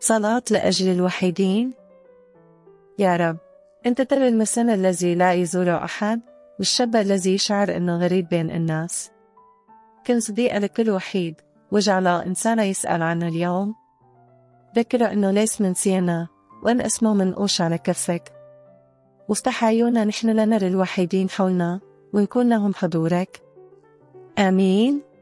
صلاة لأجل الوحيدين. يا رب، أنت ترى المسن الذي لا يزوره أحد، والشاب الذي يشعر أنه غريب بين الناس. كن صديقة لكل وحيد، واجعل إنسان يسأل عنه اليوم. ذكره أنه ليس منسينا، وأن اسمه منقوش على كفك. وافتح عيونا نحن لنرى الوحيدين حولنا، ونكون لهم حضورك. آمين.